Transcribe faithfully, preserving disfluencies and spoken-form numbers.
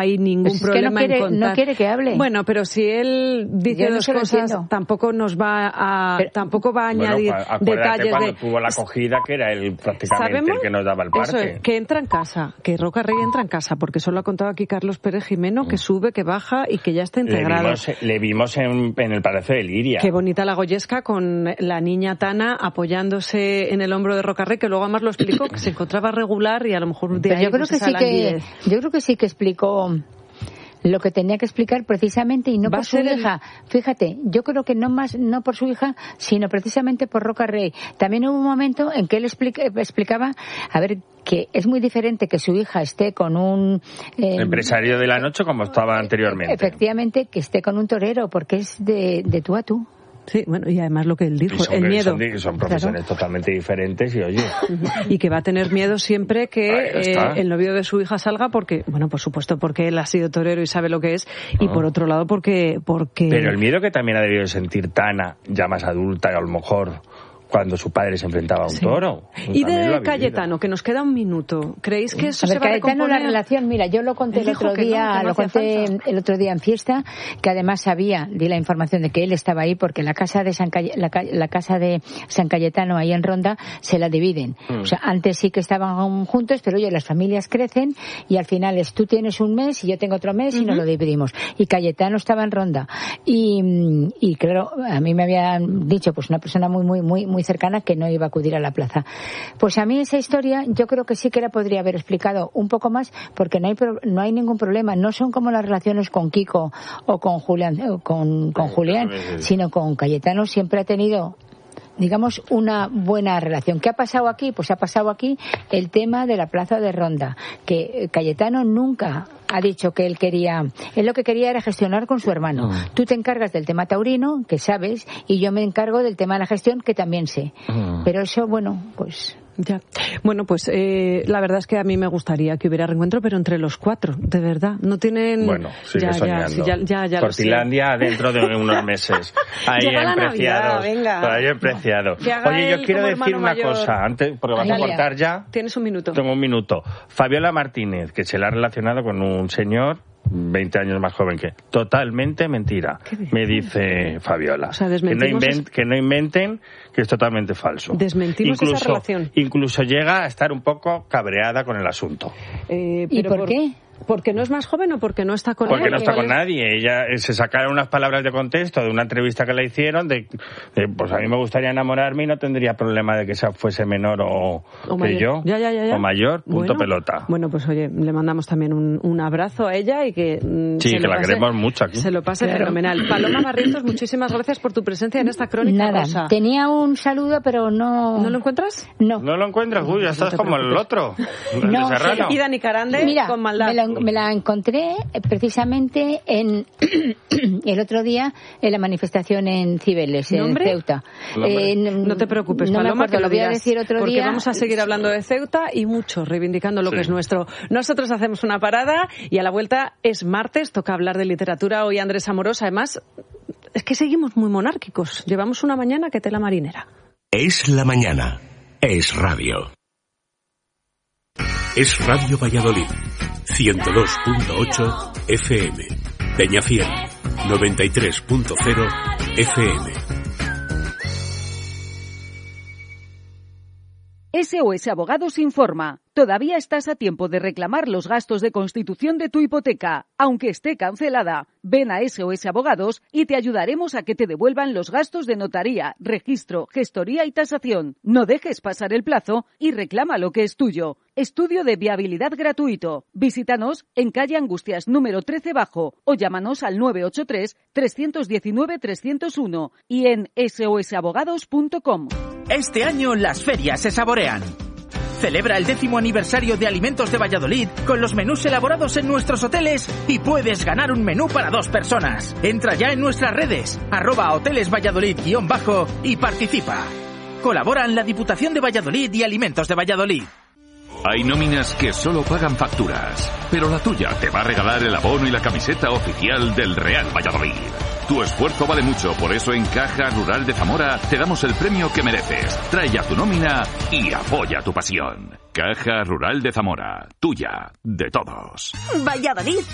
hay ningún pues es problema que no quiere, en contar. No quiere que hable. Bueno, pero si él dice no dos cosas, entiendo. tampoco nos va a, pero, tampoco va a añadir bueno, detalles cuando de... tuvo la acogida, que era él prácticamente el que nos daba el parte. Eso es, que entra en casa, que Roca Rey entra en casa, porque eso lo ha contado aquí Carlos Pérez Jimeno, que sube, que baja y que ya está integrado. Le vimos, le vimos en, en el Palacio de Liria. Qué bonita la Goyesca con la niña Tana apoyándose en el hombro de Roca Rey, que luego además lo explicó, que se encontraba regular y a lo mejor de Pero ahí yo creo pues que sí que yo creo que sí que explicó lo que tenía que explicar precisamente y no por su hija. El... Fíjate, yo creo que no más no por su hija, sino precisamente por Roca Rey. También hubo un momento en que él explica, explicaba, a ver, que es muy diferente que su hija esté con un eh, empresario de la noche como estaba anteriormente. Efectivamente, que esté con un torero, porque es de, de tú a tú. Sí, bueno, y además lo que él dijo, son, el miedo. Son, son profesiones claro. totalmente diferentes y oye... Y que va a tener miedo siempre que eh, el novio de su hija salga porque, bueno, por supuesto, porque él ha sido torero y sabe lo que es, y por otro lado porque... porque... Pero el miedo que también ha debido sentir Tana, ya más adulta, a lo mejor... cuando su padre se enfrentaba a un sí. toro. Y de Cayetano, que nos queda un minuto. ¿Creéis que eso a ver, se va Cayetano, a recomponer? La relación, mira, yo lo conté el otro día, no, no lo conté falta. el otro día en fiesta, que además sabía, di la información de que él estaba ahí porque la casa de San Caye, la, la casa de San Cayetano ahí en Ronda se la dividen. Mm. O sea, antes sí que estaban juntos, pero oye, las familias crecen y al final es tú tienes un mes y yo tengo otro mes y uh-huh. nos lo dividimos. Y Cayetano estaba en Ronda. Y, y claro, a mí me habían dicho, pues una persona muy, muy, muy, muy cercana que no iba a acudir a la plaza. Pues a mí esa historia yo creo que sí que la podría haber explicado un poco más porque no hay pro, no hay ningún problema. No son como las relaciones con Kiko o con Julián, con, con Julián, sino con Cayetano siempre ha tenido digamos una buena relación. ¿Qué ha pasado aquí? Pues ha pasado aquí el tema de la plaza de Ronda, que Cayetano nunca ha dicho que él quería, él lo que quería era gestionar con su hermano. Uh-huh. Tú te encargas del tema taurino, que sabes, y yo me encargo del tema de la gestión, que también sé. Uh-huh. Pero eso, bueno, pues... Ya. Bueno, pues eh, la verdad es que a mí me gustaría que hubiera reencuentro, pero entre los cuatro, de verdad. No tienen... Bueno, sigue ya, soñando. Ya, ya, ya, ya Cortilandia dentro de unos meses. Ahí en Preciados. Ahí en Preciados. Oye, yo quiero decir una mayor. cosa, antes, porque vas Ay, a cortar ya. Tienes un minuto. Tengo un minuto. Fabiola Martínez, que se la ha relacionado con un señor... veinte años más joven que totalmente mentira, me dice Fabiola. O sea, que, no invent, que no inventen, que es totalmente falso. Desmentimos incluso, esa relación. Incluso llega a estar un poco cabreada con el asunto. Eh, ¿Y por, por qué? ¿Porque no es más joven o porque no está con porque nadie? Porque no está con nadie. Ella se sacaron unas palabras de contexto de una entrevista que le hicieron de, de pues a mí me gustaría enamorarme y no tendría problema de que esa fuese menor o, o que mayor. yo. Ya, ya, ya, ya. O mayor, punto bueno, pelota. Bueno, pues oye, le mandamos también un, un abrazo a ella y que mm, sí, se que la pase, queremos mucho aquí. Se lo pase claro. fenomenal. Paloma Barrientos, muchísimas gracias por tu presencia en esta crónica. Nada, rosa. Tenía un saludo, pero no... ¿No lo encuentras? No. ¿No lo encuentras? Uy, ya estás no como preocupes. El otro. El no, de Serrano. Y Dani Carande, Mira, con maldad. Me la, me la encontré precisamente en el otro día en la manifestación en Cibeles, en Ceuta. Eh, no te preocupes, no Paloma, acuerdo, que lo voy a decir otro porque día. Vamos a seguir hablando de Ceuta y mucho, reivindicando lo sí. que es nuestro. Nosotros hacemos una parada y a la vuelta es martes, toca hablar de literatura. Hoy Andrés Amorós, además, es que seguimos muy monárquicos. Llevamos una mañana que tela marinera. Es la mañana, es radio. Es Radio Valladolid, ciento dos punto ocho F M. Peñafiel, noventa y tres punto cero F M. S O S Abogados informa. Todavía estás a tiempo de reclamar los gastos de constitución de tu hipoteca, aunque esté cancelada. Ven a S O S Abogados y te ayudaremos a que te devuelvan los gastos de notaría, registro, gestoría y tasación. No dejes pasar el plazo y reclama lo que es tuyo. Estudio de viabilidad gratuito. Visítanos en calle Angustias número trece bajo o llámanos al nueve ocho tres, tres uno nueve, tres cero uno y en S O S abogados punto com. Este año las ferias se saborean. Celebra el décimo aniversario de Alimentos de Valladolid con los menús elaborados en nuestros hoteles y puedes ganar un menú para dos personas. Entra ya en nuestras redes, arroba hoteles Valladolid guión bajo y participa. Colaboran la Diputación de Valladolid y Alimentos de Valladolid. Hay nóminas que solo pagan facturas, pero la tuya te va a regalar el abono y la camiseta oficial del Real Valladolid. Tu esfuerzo vale mucho, por eso en Caja Rural de Zamora te damos el premio que mereces. Trae ya tu nómina y apoya tu pasión. Caja Rural de Zamora, tuya, de todos. Valladolid.